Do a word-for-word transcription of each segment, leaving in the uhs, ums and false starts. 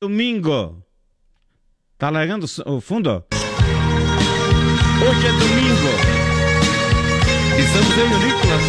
Domingo. Tá largando o fundo? Hoje é domingo. Estamos eu e o Nicolas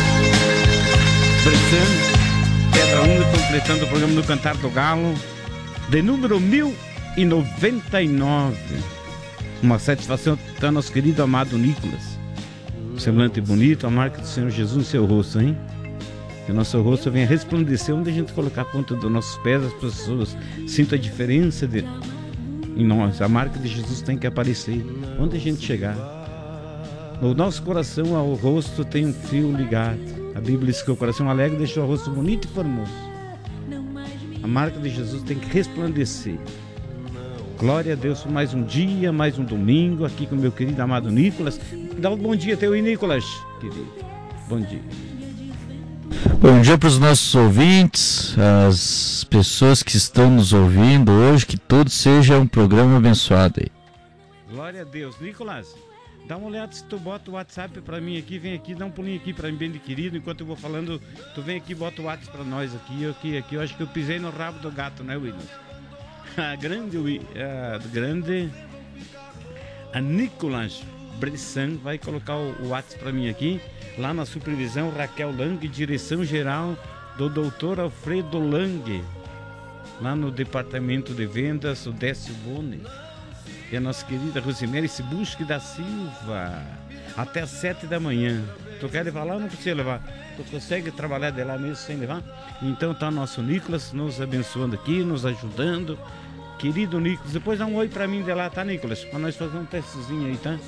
Bressan, Pedra um, completando o programa do Cantar do Galo, de número mil e noventa e nove. Uma satisfação estar nosso querido amado Nicolas. Semblante bonito, a marca do Senhor Jesus no seu rosto, hein? Que o nosso rosto venha resplandecer onde a gente colocar a ponta dos nossos pés, as pessoas sintam a diferença de, em nós. A marca de Jesus tem que aparecer onde a gente chegar. O nosso coração ao rosto tem um fio ligado. A Bíblia diz que o coração alegre deixa o rosto bonito e formoso. A marca de Jesus tem que resplandecer. Glória a Deus por mais um dia, mais um domingo, aqui com o meu querido amado Nicolas. Dá um bom dia teu aí, Nicolas, querido. Bom dia. Bom dia para os nossos ouvintes, as pessoas que estão nos ouvindo hoje, que tudo seja um programa abençoado aí. Glória a Deus. Nicolas, dá uma olhada se tu bota o WhatsApp para mim aqui, vem aqui, dá um pulinho aqui para mim, bem de querido, enquanto eu vou falando, tu vem aqui, bota o WhatsApp para nós aqui, aqui, aqui, eu acho que eu pisei no rabo do gato, né, William? A grande, a grande, a Nicolas Bressan vai colocar o WhatsApp para mim aqui, lá na supervisão Raquel Lang, direção geral do doutor Alfredo Lang, lá no departamento de vendas, o Décio Boni, e a nossa querida Rosemary Sibusque da Silva, até às sete da manhã. Tu quer levar lá ou não precisa levar? Tu consegue trabalhar de lá mesmo sem levar? Então tá nosso Nicolas nos abençoando aqui, nos ajudando. Querido Nicolas, depois dá um oi pra mim de lá, tá, Nicolas? Pra nós fazer um testezinho aí, tá?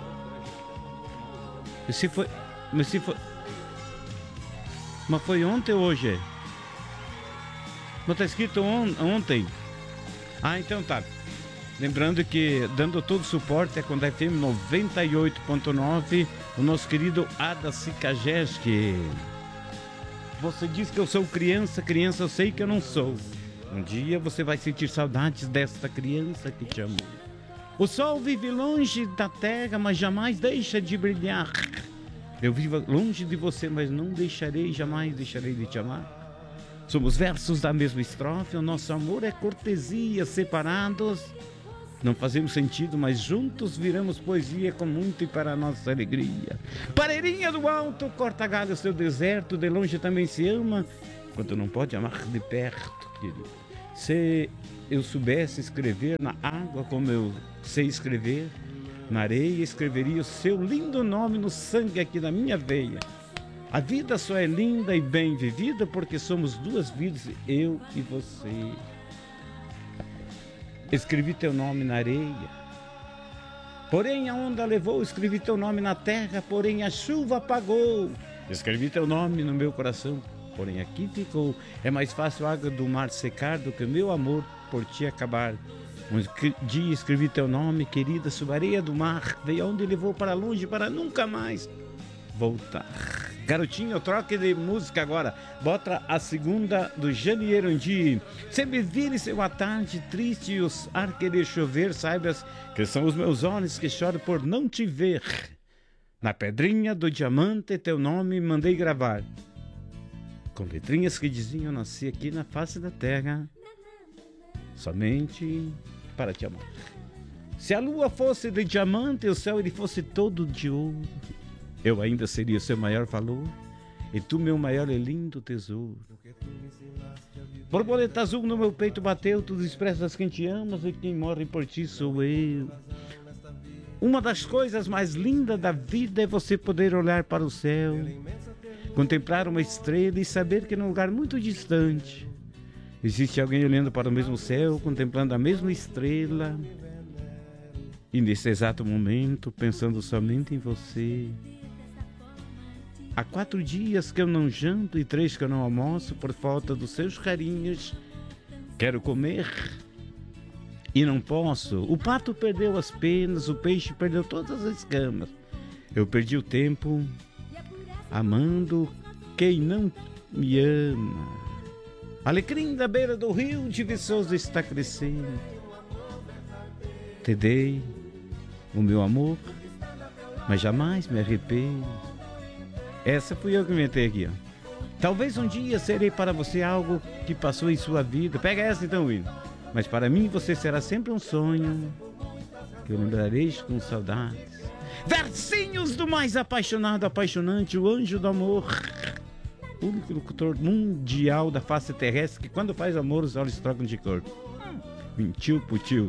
E se foi... Mas se foi... Mas foi ontem ou hoje? Mas tá escrito on, ontem. Ah, então tá. Lembrando que, dando todo o suporte, é com a F M noventa e oito ponto nove, o nosso querido Ada Sikajeski. Você diz que eu sou criança, criança eu sei que eu não sou. Um dia você vai sentir saudades desta criança que te amou. O sol vive longe da terra, mas jamais deixa de brilhar. Eu vivo longe de você, mas não deixarei, jamais deixarei de te amar. Somos versos da mesma estrofe, o nosso amor é cortesia, separados não fazemos sentido, mas juntos viramos poesia com muito e para a nossa alegria. Pareirinha do alto, corta galho o seu deserto, de longe também se ama, quando não pode amar de perto, querido. Se eu soubesse escrever na água como eu sei escrever, na areia escreveria o seu lindo nome no sangue aqui na minha veia. A vida só é linda e bem vivida porque somos duas vidas, eu e você. Escrevi teu nome na areia, porém a onda levou. Escrevi teu nome na terra, porém a chuva apagou. Escrevi teu nome no meu coração, porém aqui ficou. É mais fácil a água do mar secar do que o meu amor por ti acabar. Um dia escrevi teu nome, querida, sob a areia do mar, veio aonde levou para longe para nunca mais voltar. Garotinho, troque de música agora. Bota a segunda do Janeiro Andi. Se me vires eu à tarde triste e os ar querer chover, saibas que são os meus olhos que choram por não te ver. Na pedrinha do diamante teu nome mandei gravar, com letrinhas que diziam: nasci aqui na face da terra, somente para te amar. Se a lua fosse de diamante e o céu ele fosse todo de ouro, eu ainda seria o seu maior valor, e tu meu maior e lindo tesouro. Borboleta azul no meu peito bateu, tu expressas quem te amas e quem morre por ti sou eu. Uma das coisas mais lindas da vida é você poder olhar para o céu, contemplar uma estrela e saber que num lugar muito distante existe alguém olhando para o mesmo céu, contemplando a mesma estrela, e nesse exato momento pensando somente em você. Há quatro dias que eu não janto e três que eu não almoço por falta dos seus carinhos. Quero comer e não posso. O pato perdeu as penas, o peixe perdeu todas as escamas. Eu perdi o tempo amando quem não me ama. Alecrim da beira do rio de Viçosa está crescendo. Te dei o meu amor, mas jamais me arrependo. Essa fui eu que inventei aqui, ó. Talvez um dia serei para você algo que passou em sua vida. Pega essa então, Will. Mas para mim você será sempre um sonho que eu lembrarei com saudades. Versinhos do mais apaixonado, apaixonante, o anjo do amor. O único locutor mundial da face terrestre que quando faz amor os olhos trocam de cor. Mentiu pro tio.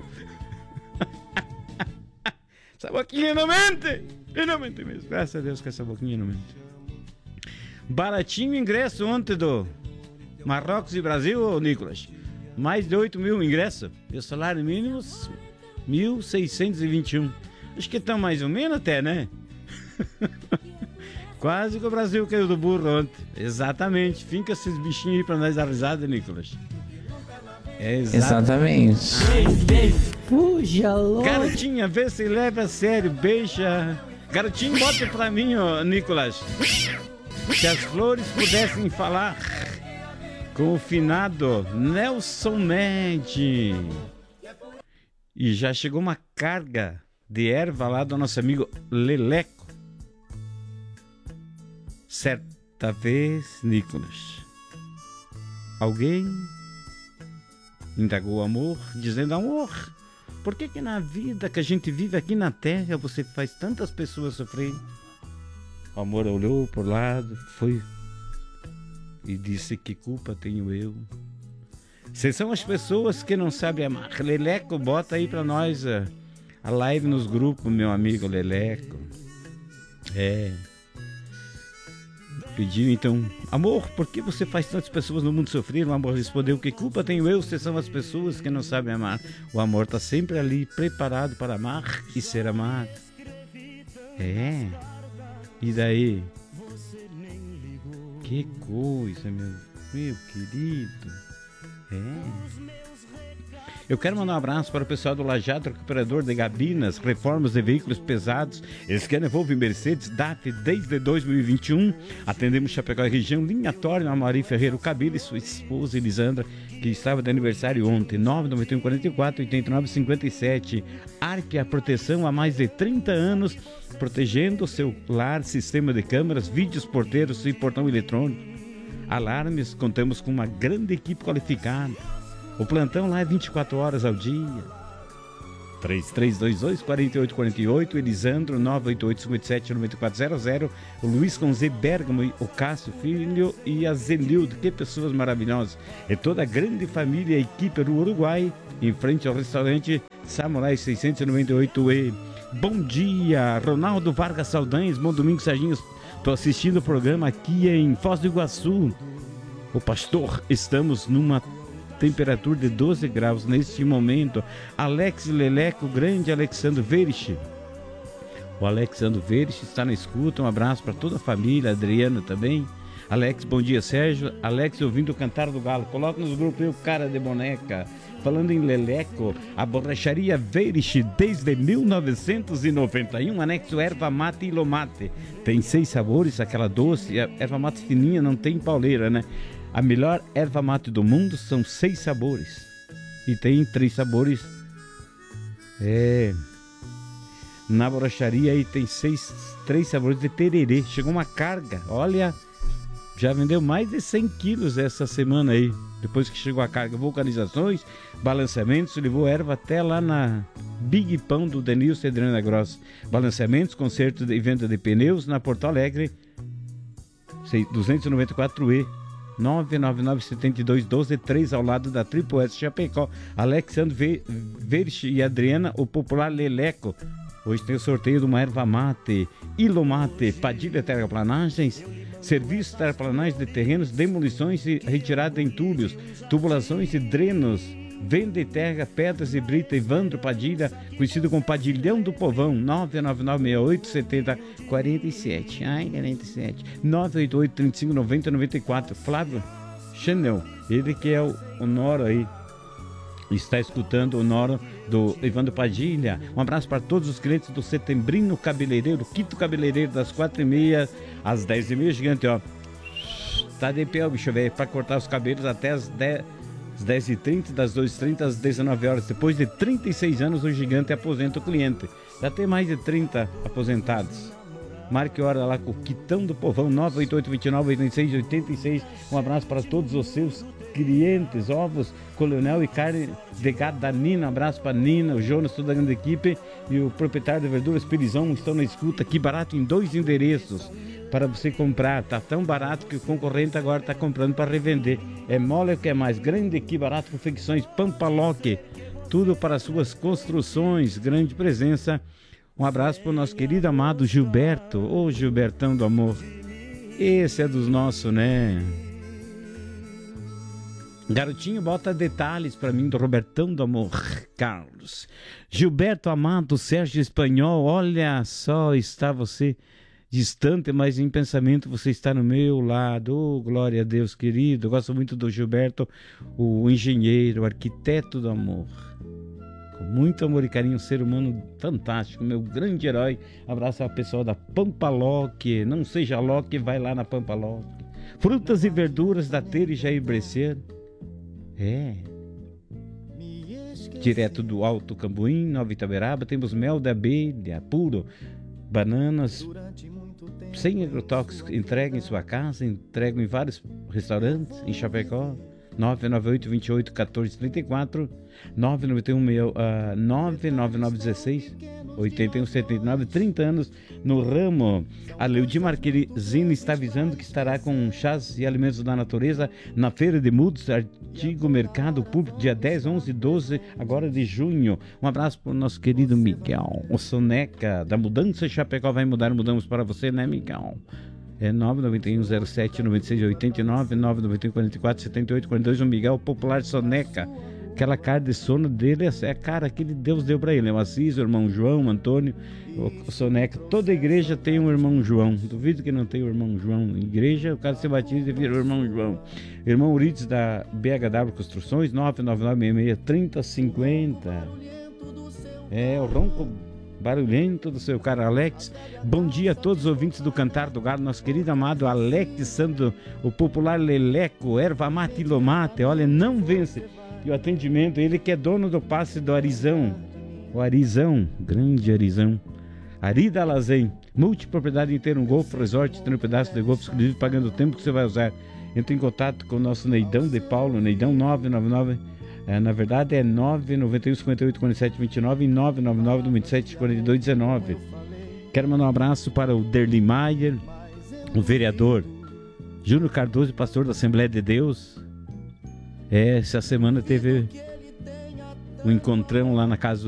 Essa boquinha não mente. E não mente mesmo. Graças a Deus que essa boquinha não mente. Baratinho o ingresso ontem do Marrocos e Brasil, ô Nicolas. Mais de oito mil ingressos. E o salário mínimo, mil seiscentos e vinte e um. Acho que estão mais ou menos até, né? Quase que o Brasil caiu do burro ontem. Exatamente. Finca esses bichinhos aí pra nós dar risada, Nicolas. É exatamente. Exatamente. Puxa louco. Garotinha, vê se leva a sério. Beija. Garotinho, bota pra mim, ó, Nicolas. Se as flores pudessem falar com o finado Nelson Ned. E já chegou uma carga de erva lá do nosso amigo Leleco. Certa vez, Nicolas, alguém indagou o amor, dizendo: amor, por que que na vida que a gente vive aqui na Terra você faz tantas pessoas sofrer? O amor olhou por lado, foi e disse: que culpa tenho eu? Vocês são as pessoas que não sabem amar. Leleco, bota aí pra nós a, a live nos grupos, meu amigo Leleco. É. Pediu então: amor, por que você faz tantas pessoas no mundo sofrer? O amor respondeu: que culpa tenho eu? Vocês são as pessoas que não sabem amar. O amor está sempre ali, preparado para amar e ser amado. É. E daí? Que coisa, meu, meu querido. É. Eu quero mandar um abraço para o pessoal do Lajado Recuperador de Gabinas, reformas de veículos pesados. Eles querem Volvo e Mercedes, D A F desde dois mil e vinte e um. Atendemos Chapecó e região, linha Torre, Amari Ferreira Cabelo e sua esposa Elisandra, que estava de aniversário ontem. nove nove um quatro quatro, oito nove cinco sete. Arque a proteção há mais de trinta anos, protegendo o seu lar, sistema de câmeras, vídeos porteiros e portão eletrônico. Alarmes, contamos com uma grande equipe qualificada. O plantão lá é vinte e quatro horas ao dia. três três dois dois, quatro oito quatro oito, Elisandro nove oito oito cinco sete nove quatro zero zero, o Luiz com Z Bergamo, o Cássio Filho e a Zenildo. Que pessoas maravilhosas. É toda a grande família, a equipe do Uruguai, em frente ao restaurante Samurai seiscentos e noventa e oito E. Bom dia, Ronaldo Vargas Saldanhas, bom domingo, Serginho. Estou assistindo o programa aqui em Foz do Iguaçu. O pastor, estamos numa temperatura de doze graus neste momento. Alex Leleco, grande Alexandre Verich. O Alexandre Verich está na escuta. Um abraço para toda a família, Adriana também. Alex, bom dia, Sérgio. Alex ouvindo o Cantar do Galo. Coloca nos grupos o cara de boneca. Falando em Leleco, a borracharia Verich desde mil novecentos e noventa e um, anexo erva mate e lomate. Tem seis sabores, aquela doce, a erva mate fininha, não tem pauleira, né? A melhor erva mate do mundo, são seis sabores. E tem três sabores. É. Na borracharia aí tem seis, três sabores de tererê. Chegou uma carga, olha. Já vendeu mais de cem quilos essa semana aí. Depois que chegou a carga, vulcanizações, balanceamentos, levou erva até lá na Big Pão do Denilson e Adriana Gross. Balanceamentos, conserto e venda de pneus na Porto Alegre, duzentos e noventa e quatro E. nove nove nove sete dois um dois três ao lado da Triple S Chapecó. Alexandre Verich e Adriana, o popular Leleco. Hoje tem o sorteio de uma erva mate, Ilomate, Padilha Terraplanagens, serviço de terraplanagem de terrenos, demolições e retirada de entulhos, tubulações e drenos, vende terra, pedras e brita. Evandro Padilha, conhecido como Padilhão do Povão. Nove nove nove seis oito sete zero quatro sete. Ai, quarenta e sete. nove oito oito, trinta e cinco, noventa, noventa e quatro. Flávio Chanel, ele que é o, o Noro aí, está escutando o Noro do Evandro Padilha. Um abraço para todos os clientes do Setembrino Cabeleireiro, Quito Cabeleireiro, das quatro e meia às dez e meia. Gigante, ó, tá de pé o bicho velho, para cortar os cabelos até as dez. Às dez e trinta, das doze e trinta às dezenove horas. Depois de trinta e seis anos, o Gigante aposenta o cliente. Já tem mais de trinta aposentados. Marque hora lá com o Quitão do Povão, nove oito oito, dois nove, oito seis oito seis. Um abraço para todos os seus clientes, ovos, Coronel e carne de gado da Nina. Um abraço para Nina, o Jonas, toda a grande equipe e o proprietário de verduras Pirizão estão na escuta. Que barato, em dois endereços para você comprar. Tá tão barato que o concorrente agora está comprando para revender. É mole o que é mais. Grande Que Barato Confecções Pampaloque. Tudo para suas construções. Grande presença. Um abraço para o nosso querido amado Gilberto. Ô Gilbertão do amor. Esse é dos nossos, né? Garotinho, bota detalhes para mim do Robertão do amor. Carlos. Gilberto amado, Sérgio Espanhol. Olha só, está você distante, mas em pensamento você está no meu lado. Oh, glória a Deus, querido. Eu gosto muito do Gilberto, o engenheiro, o arquiteto do amor. Com muito amor e carinho, um ser humano fantástico, meu grande herói. Abraço ao pessoal da Pampaloque. Não seja Loque, vai lá na Pampaloque. Frutas e verduras da Teira e Jair Bresser. É. Direto do Alto Cambuim, Nova Itaberaba, temos mel de abelha puro, bananas sem agrotóxicos, entrega em sua casa, entrega em vários restaurantes em Chapecó. nove nove oito, vinte e oito, quatorze, trinta e quatro, nove nove um, uh, nove nove nove, dezesseis, oitenta e um, setenta e nove, trinta anos no ramo. A Leudi Marquezine está avisando que estará com chás e alimentos da natureza na Feira de Mudos, Artigo Mercado Público, dia dez, onze e doze, agora de junho. Um abraço para o nosso querido Miguel, o Soneca, da Mudança Chapecó. Vai mudar, mudamos para você, né, Miguel? É nove nove um, zero sete, nove seis oito nove, nove nove um, quatro quatro, sete oito quatro dois, o Miguel Popular Soneca. Aquela cara de sono dele é a cara que Deus deu para ele. É o Assis, o irmão João, o Antônio, o Soneca. Toda igreja tem um irmão João. Duvido que não tenha o irmão João. Igreja, o cara se batiza e vira o irmão João. Irmão Urides da B H W Construções, nove nove nove, seis seis, trinta, cinquenta. É, o ronco barulhento do seu cara Alex. Bom dia a todos os ouvintes do Cantar do Gado, nosso querido amado Alex Sandro, o popular Leleco, erva mate e lomate. Olha, não vence. E o atendimento, ele que é dono do passe do Arizão. O Arizão, grande Arizão. Arida Lazen, multipropriedade inteira, um golfe resort, tem um pedaço de golfe exclusivo, pagando o tempo que você vai usar. Entre em contato com o nosso Neidão de Paulo, Neidão nove nove nove. É, na verdade é nove nove um, cinquenta e oito, quarenta e sete, vinte e nove e nove nove nove, vinte e sete, quarenta e dois, dezenove. Quero mandar um abraço para o Derli Maier, o vereador Júnior Cardoso, pastor da Assembleia de Deus. É, essa semana teve um encontrão lá na casa